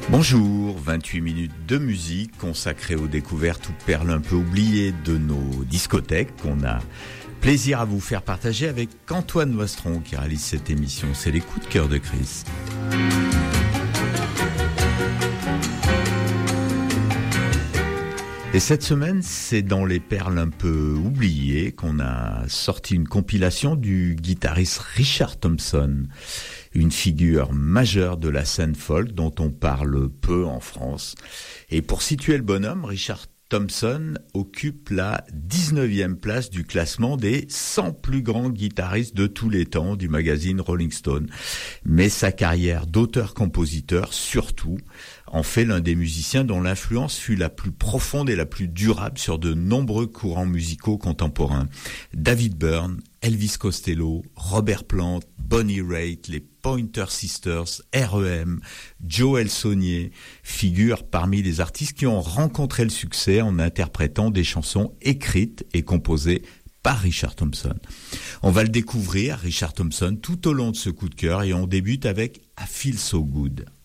Bonjour, 28 minutes de musique consacrées aux découvertes ou perles un peu oubliées de nos discothèques qu'on a plaisir à vous faire partager avec Antoine Noistron qui réalise cette émission. C'est les coups de cœur de Chris. Et cette semaine, c'est dans les perles un peu oubliées qu'on a sorti une compilation du guitariste Richard Thompson, une figure majeure de la scène folk dont on parle peu en France. Et pour situer le bonhomme, Richard Thompson occupe la 19e place du classement des 100 plus grands guitaristes de tous les temps du magazine Rolling Stone. Mais sa carrière d'auteur-compositeur, surtout, en fait l'un des musiciens dont l'influence fut la plus profonde et la plus durable sur de nombreux courants musicaux contemporains. David Byrne, Elvis Costello, Robert Plant, Bonnie Raitt, les Pointer Sisters, R.E.M., Joel Saunier figurent parmi les artistes qui ont rencontré le succès en interprétant des chansons écrites et composées par Richard Thompson. On va le découvrir, Richard Thompson, tout au long de ce coup de cœur et on débute avec I Feel So Good.